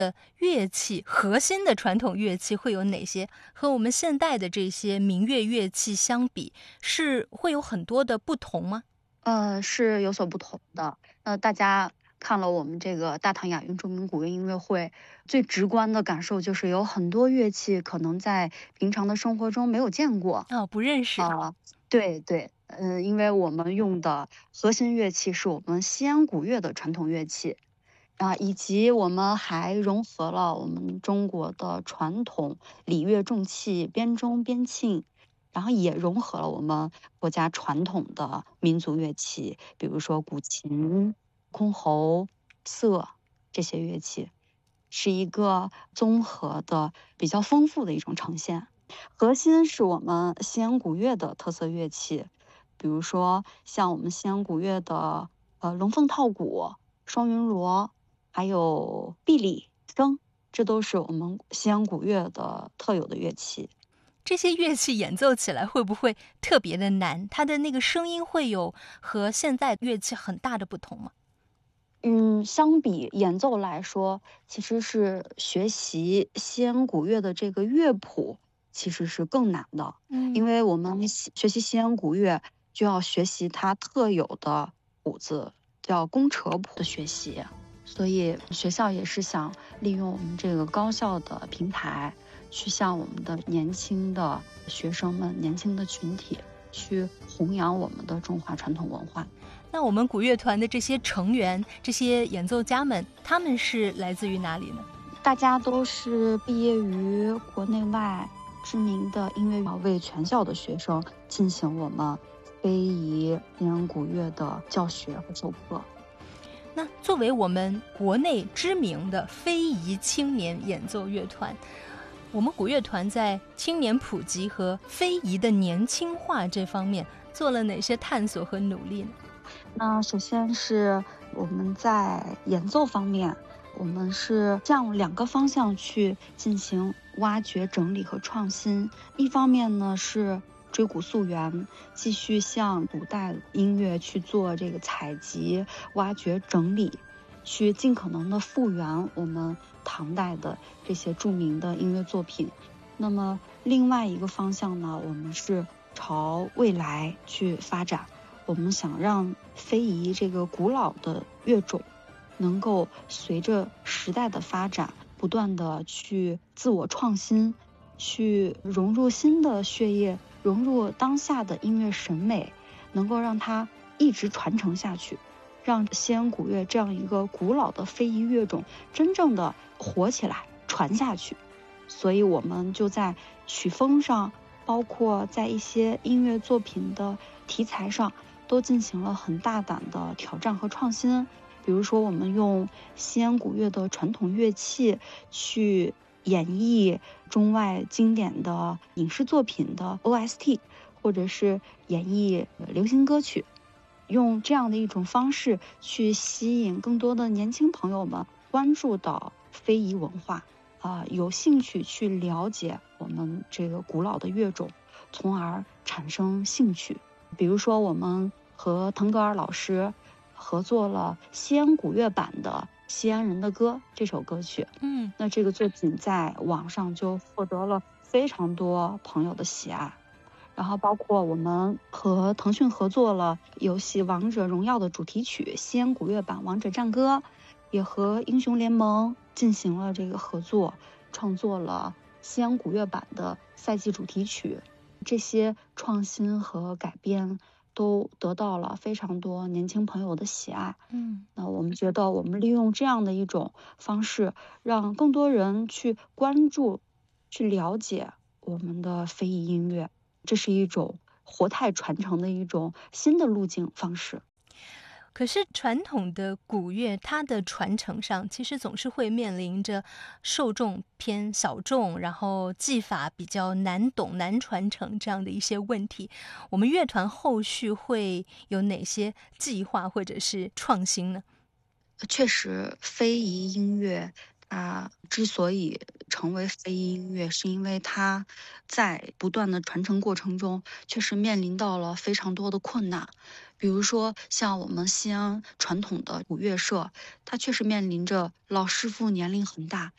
乐器，核心的传统乐器会有哪些？和我们现代的这些民乐乐器相比，是会有很多的不同吗？ 是有所不同的。大家看了我们这个大唐雅韵著名古乐音乐会，最直观的感受就是有很多乐器可能在平常的生活中没有见过。 哦，不认识。 对对，因为我们用的核心乐器是我们西安古乐的传统乐器。以及我们还融合了我们中国的传统礼乐重器编钟编磬，然后也融合了我们国家传统的民族乐器，比如说古琴、箜篌、瑟这些乐器，是一个综合的比较丰富的一种呈现。核心是我们西安古乐的特色乐器，比如说像我们西安古乐的龙凤套鼓、双云锣，还有碧里笙，这都是我们西安古乐的特有的乐器。 这些乐器演奏起来会不会特别的难？它的那个声音会有和现在乐器很大的不同吗？ 相比演奏来说，其实是学习西安古乐的这个乐谱其实是更难的。因为我们学习西安古乐就要学习它特有的谱子，叫宫扯谱的学习。所以学校也是想利用我们这个高校的平台，去向我们的年轻的学生们、年轻的群体去弘扬我们的中华传统文化。 那我们古乐团的这些成员、这些演奏家们，他们是来自于哪里呢？ 大家都是毕业于国内外知名的音乐为全校的学生进行我们非遗西安古乐的教学和授课。 那作为我们国内知名的非遗青年演奏乐团，我们古乐团在青年普及和非遗的年轻化这方面做了哪些探索和努力呢？ 那首先是我们在演奏方面，我们是向2个方向去进行挖掘、整理和创新。一方面呢是追古溯源，继续向古代音乐去做这个采集、挖掘、整理，去尽可能的复原我们唐代的这些著名的音乐作品。那么另外一个方向呢，我们是朝未来去发展。我们想让非遗这个古老的乐种能够随着时代的发展不断的去自我创新，去融入新的血液，融入当下的音乐审美，能够让它一直传承下去，让西安古乐这样一个古老的非遗乐种真正的活起来、传下去。所以我们就在曲风上，包括在一些音乐作品的题材上，都进行了很大胆的挑战和创新。比如说我们用西安古乐的传统乐器去演绎中外经典的影视作品的 OST， 或者是演绎流行歌曲，用这样的一种方式去吸引更多的年轻朋友们关注到非遗文化，有兴趣去了解我们这个古老的乐种，从而产生兴趣。比如说我们和腾格尔老师合作了西安古乐版的《西安人的歌》这首歌曲。那这个作品在网上就获得了非常多朋友的喜爱。然后包括我们和腾讯合作了游戏《王者荣耀》的主题曲西安古乐版《王者战歌》，也和英雄联盟进行了这个合作，创作了西安古乐版的赛季主题曲。这些创新和改编都得到了非常多年轻朋友的喜爱。那我们觉得我们利用这样的一种方式，让更多人去关注、去了解我们的非遗音乐，这是一种活态传承的一种新的路径方式。 可是传统的古乐，它的传承上其实总是会面临着受众偏小众，然后技法比较难懂、难传承这样的一些问题。我们乐团后续会有哪些计划或者是创新呢？ 确实，非遗音乐它之所以成为非遗音乐，是因为它在不断的传承过程中，确实面临到了非常多的困难。比如说，像我们西安传统的古乐社，它确实面临着老师傅年龄很大，